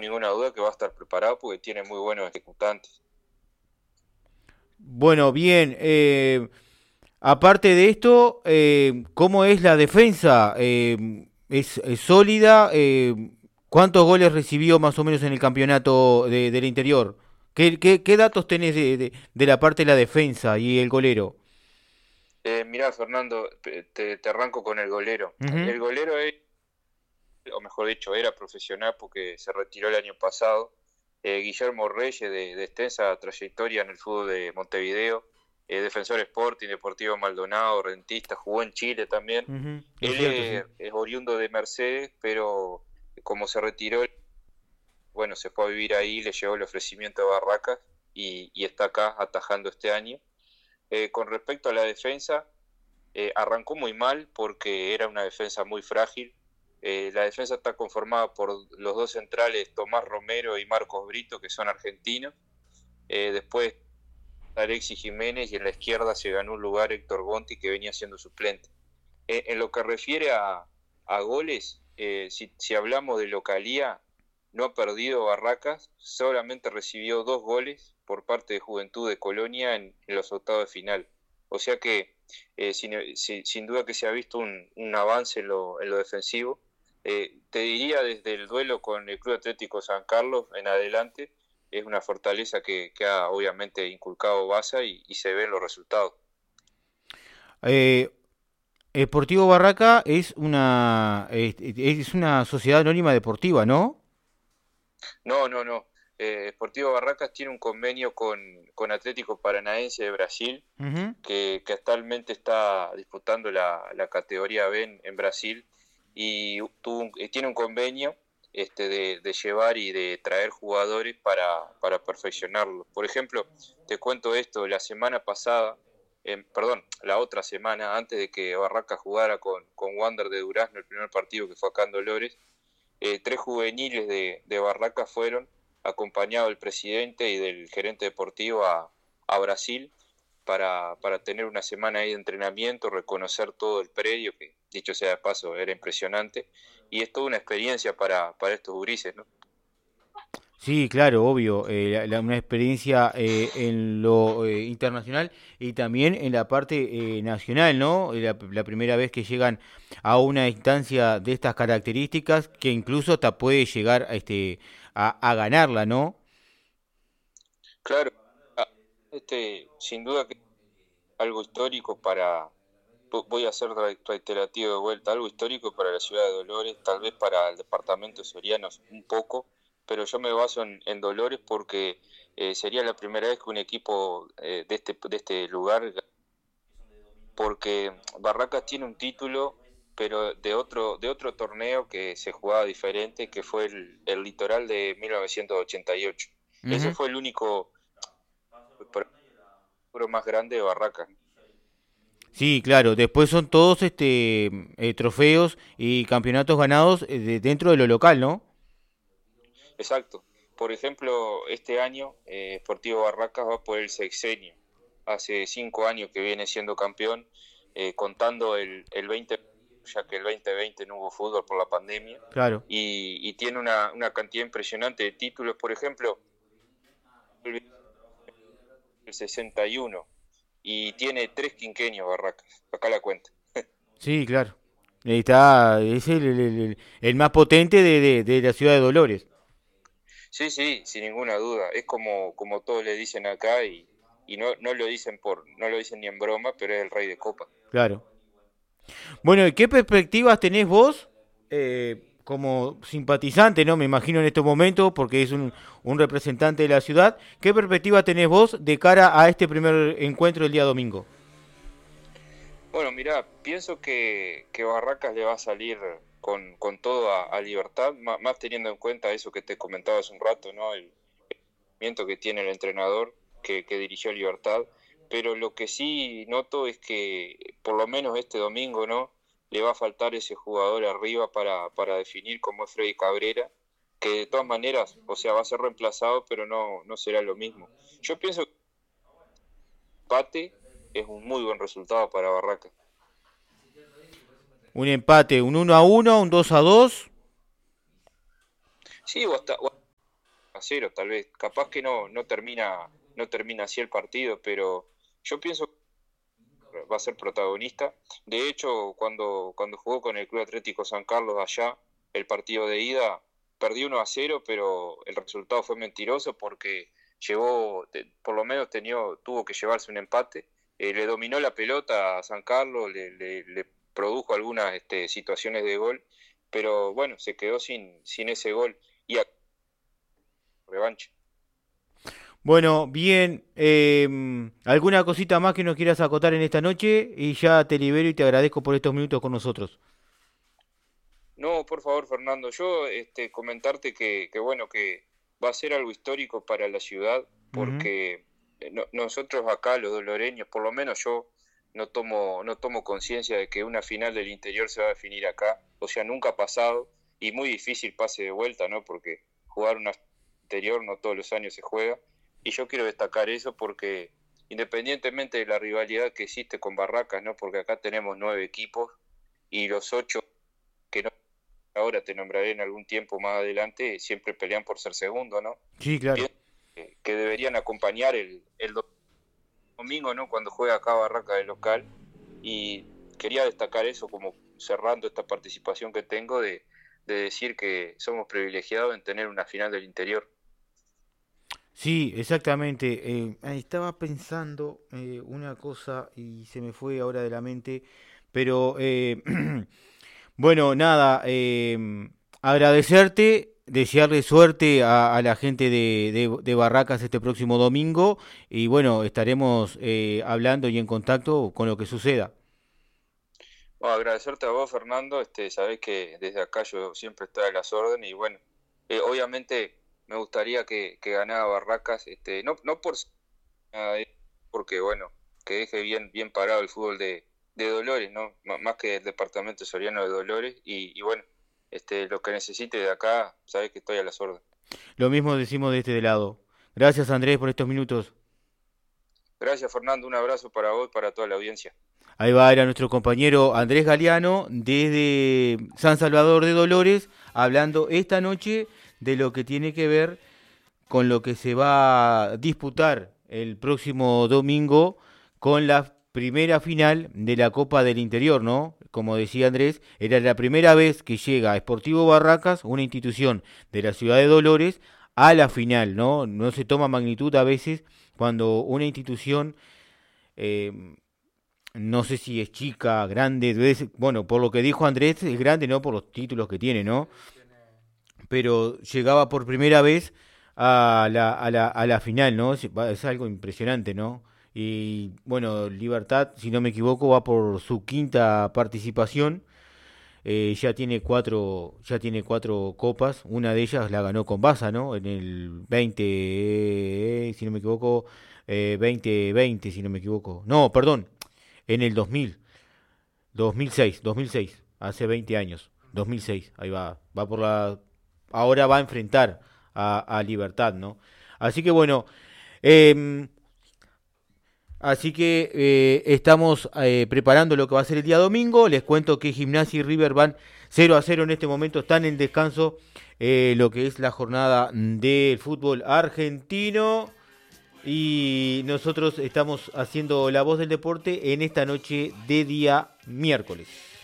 ninguna duda que va a estar preparado porque tiene muy buenos ejecutantes. Bueno, bien. Aparte de esto, ¿cómo es la defensa? ¿Es sólida? ¿Cuántos goles recibió más o menos en el campeonato del interior? ¿Qué datos tenés de la parte de la defensa y el golero? Mirá, Fernando, te arranco con el golero. Ujú. El golero es, o mejor dicho, era profesional porque se retiró el año pasado. Guillermo Reyes, de extensa trayectoria en el fútbol de Montevideo, Defensor Sporting, Deportivo Maldonado, Rentista, jugó en Chile también. Ujú, es Él cierto, sí. es oriundo de Mercedes, pero como se retiró, bueno, se fue a vivir ahí, le llegó el ofrecimiento de Barracas y está acá atajando este año. Con respecto a la defensa, arrancó muy mal porque era una defensa muy frágil. La defensa está conformada por los dos centrales, Tomás Romero y Marcos Brito, que son argentinos. Después Alexis Jiménez y en la izquierda se ganó un lugar Héctor Gonti, que venía siendo suplente. En lo que refiere a goles, si hablamos de localía, no ha perdido Barracas, solamente recibió 2 goles por parte de Juventud de Colonia en los octavos de final. O sea que sin duda que se ha visto un avance en lo defensivo. Te diría desde el duelo con el Club Atlético San Carlos en adelante, es una fortaleza que ha obviamente inculcado Baza y se ven los resultados. Eh, Sportivo Barraca es una sociedad anónima deportiva, ¿no? No, no, no. Sportivo Barracas tiene un convenio con Atlético Paranaense de Brasil, Ujú. que actualmente está disputando la categoría B en Brasil y tiene un convenio de llevar y de traer jugadores para perfeccionarlo. Por ejemplo, te cuento esto, la semana pasada, perdón, la otra semana, antes de que Barracas jugara con Wander de Durazno el primer partido que fue acá en Dolores, 3 juveniles de Barracas fueron acompañados del presidente y del gerente deportivo a Brasil para tener una semana ahí de entrenamiento, reconocer todo el predio, que dicho sea de paso era impresionante, y es toda una experiencia para estos gurises, ¿no? Sí, claro, obvio. Una experiencia en lo internacional y también en la parte nacional, ¿no? La primera vez que llegan a una instancia de estas características que incluso hasta puede llegar a ganarla, ¿no? Claro, ah, sin duda que es algo histórico voy a ser reiterativo de vuelta, algo histórico para la ciudad de Dolores, tal vez para el departamento de Soriano un poco, pero yo me baso en Dolores porque sería la primera vez que un equipo de este lugar, porque Barracas tiene un título, pero de otro torneo que se jugaba diferente, que fue el Litoral de 1988. Ese Ujú. fue el único pro más grande de Barracas. Sí, claro. Después son todos trofeos y campeonatos ganados dentro de lo local, ¿no? Exacto. Por ejemplo, este año Sportivo Barracas va por el sexenio. Hace 5 años que viene siendo campeón, contando el 20, ya que el 2020 no hubo fútbol por la pandemia, Claro. y tiene una cantidad impresionante de títulos. Por ejemplo, el 61, y tiene 3 quinquenios Barracas. Acá la cuenta. Sí, claro. Está, es el más potente de la ciudad de Dolores. Sí, sí, sin ninguna duda. Es como todos le dicen acá y no lo dicen no lo dicen ni en broma, pero es el rey de copa. Claro. Bueno, ¿y qué perspectivas tenés vos como simpatizante, no? Me imagino en estos momentos, porque es un representante de la ciudad. ¿Qué perspectiva tenés vos de cara a este primer encuentro el día domingo? Bueno, mira, pienso que Barracas le va a salir con todo a Libertad, más teniendo en cuenta eso que te comentaba hace un rato, ¿no? El rendimiento que tiene el entrenador que dirigió Libertad. Pero lo que sí noto es que por lo menos este domingo, ¿no? Le va a faltar ese jugador arriba para definir como es Freddy Cabrera, que de todas maneras, o sea, va a ser reemplazado, pero no será lo mismo. Yo pienso que el empate es un muy buen resultado para Barracas. Un empate, un 1-1, un 2-2. Sí, o hasta 0, tal vez. Capaz que no termina así el partido, pero yo pienso que va a ser protagonista. De hecho, cuando jugó con el Club Atlético San Carlos allá, el partido de ida, perdió 1-0, pero el resultado fue mentiroso porque por lo menos tuvo que llevarse un empate. Le dominó la pelota a San Carlos, le produjo algunas situaciones de gol, pero bueno, se quedó sin ese gol y a revancha. Bueno, bien. ¿Alguna cosita más que nos quieras acotar en esta noche? Y ya te libero y te agradezco por estos minutos con nosotros. No, por favor, Fernando, yo comentarte que bueno, que va a ser algo histórico para la ciudad, Ujú. porque nosotros acá, los doloreños, por lo menos yo no tomo conciencia de que una final del interior se va a definir acá, o sea, nunca ha pasado, y muy difícil pase de vuelta, ¿no? Porque jugar una interior no todos los años se juega, y yo quiero destacar eso porque independientemente de la rivalidad que existe con Barracas, ¿no? Porque acá tenemos 9 equipos, y los 8 que no ahora te nombraré en algún tiempo más adelante, siempre pelean por ser segundo, ¿no? Sí, claro. Pienso que deberían acompañar el domingo, ¿no? Cuando juega acá Barraca de local, y quería destacar eso como cerrando esta participación que tengo de decir que somos privilegiados en tener una final del interior. Sí, exactamente. Estaba pensando una cosa y se me fue ahora de la mente, pero bueno, nada, agradecerte, desearle suerte a la gente de Barracas este próximo domingo y bueno, estaremos hablando y en contacto con lo que suceda. Bueno, agradecerte a vos, Fernando. Sabés que desde acá yo siempre estoy a las órdenes y bueno, obviamente me gustaría que ganara Barracas, no por nada, porque bueno, que deje bien parado el fútbol de Dolores, ¿no? Más que el departamento soriano de Dolores y bueno, lo que necesite de acá, sabés que estoy a las órdenes. Lo mismo decimos de este lado. Gracias Andrés por estos minutos. Gracias, Fernando. Un abrazo para vos y para toda la audiencia. Ahí va, era nuestro compañero Andrés Galeano desde San Salvador de Dolores, hablando esta noche de lo que tiene que ver con lo que se va a disputar el próximo domingo con la primera final de la Copa del Interior, ¿no? Como decía Andrés, era la primera vez que llega a Sportivo Barracas, una institución de la ciudad de Dolores, a la final, ¿no? No se toma magnitud a veces cuando una institución eh, no sé si es chica, grande, bueno, por lo que dijo Andrés, es grande, ¿no? Por los títulos que tiene, ¿no? Pero llegaba por primera vez a la final, ¿no? Es algo impresionante, ¿no? Y bueno, Libertad, si no me equivoco, va por su quinta participación. Ya tiene cuatro copas. Una de ellas la ganó con Baza, ¿no? En el 20, si no me equivoco, 2020, si no me equivoco. No, perdón, en el 2006, hace 20 años, 2006, ahí va ahora va a enfrentar a Libertad, ¿no? Así que bueno, eh, estamos preparando lo que va a ser el día domingo, les cuento que Gimnasia y River van 0-0 en este momento, están en descanso lo que es la jornada del fútbol argentino. Y nosotros estamos haciendo la voz del deporte en esta noche de día miércoles.